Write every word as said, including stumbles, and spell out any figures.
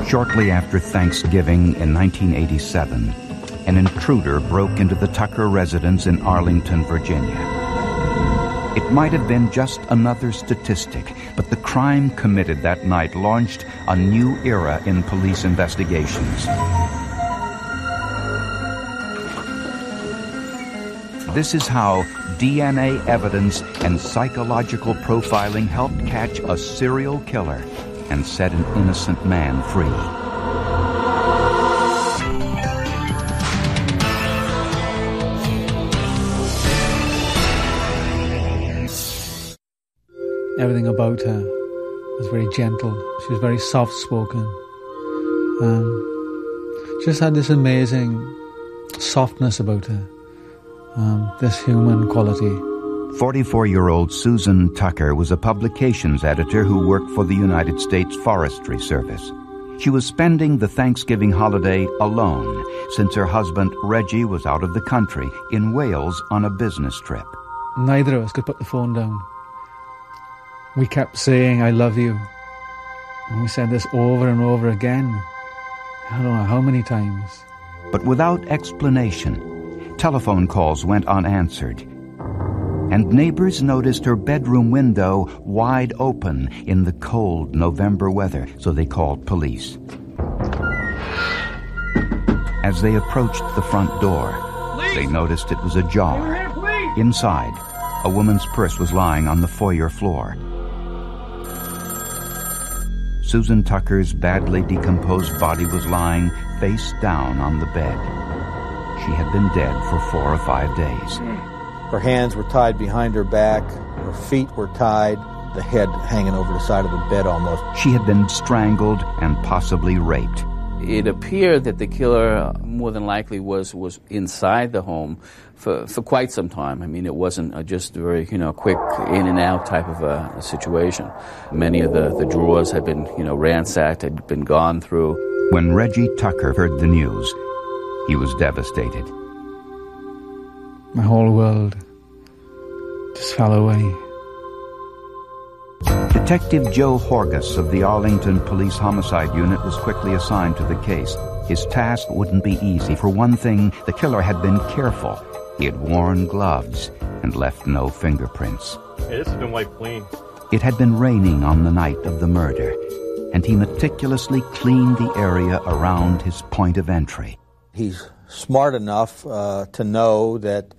Shortly after Thanksgiving in nineteen eighty-seven, an intruder broke into the Tucker residence in Arlington, Virginia. It might have been just another statistic, but the crime committed that night launched a new era in police investigations. This is how D N A evidence and psychological profiling helped catch a serial killer and set an innocent man free. Everything about her was very gentle. She was very soft-spoken. Um, she just had this amazing softness about her, um, this human quality. forty-four-year-old Susan Tucker was a publications editor who worked for the United States Forestry Service. She was spending the Thanksgiving holiday alone since her husband Reggie was out of the country in Wales on a business trip. Neither of us could put the phone down. We kept saying, I love you. And we said this over and over again. I don't know how many times. But without explanation, telephone calls went unanswered. And neighbors noticed her bedroom window wide open in the cold November weather, so they called police. As they approached the front door, they noticed it was ajar. Inside, a woman's purse was lying on the foyer floor. Susan Tucker's badly decomposed body was lying face down on the bed. She had been dead for four or five days. Her hands were tied behind her back, her feet were tied, the head hanging over the side of the bed almost. She had been strangled and possibly raped. It appeared that the killer more than likely was, was inside the home for, for quite some time. I mean, it wasn't a just a very, you know, quick in and out type of a, a situation. Many of the, the drawers had been, you know, ransacked, had been gone through. When Reggie Tucker heard the news, he was devastated. My whole world just fell away. Detective Joe Horgus of the Arlington Police Homicide Unit was quickly assigned to the case. His task wouldn't be easy. For one thing, the killer had been careful. He had worn gloves and left no fingerprints. Hey, this has been wiped clean. It had been raining on the night of the murder, and he meticulously cleaned the area around his point of entry. He's smart enough uh, to know that